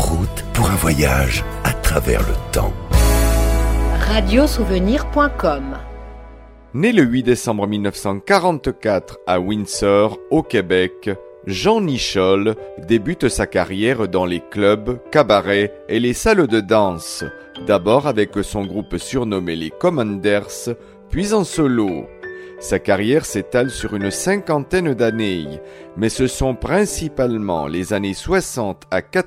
route pour un voyage à travers le temps. Radiosouvenir.com. Né le 8 décembre 1944 à Windsor, au Québec, Jean Nichol débute sa carrière dans les clubs, cabarets et les salles de danse, d'abord avec son groupe surnommé les Commanders, puis en solo. Sa carrière s'étale sur une 50aine d'années, mais ce sont principalement les années 60 à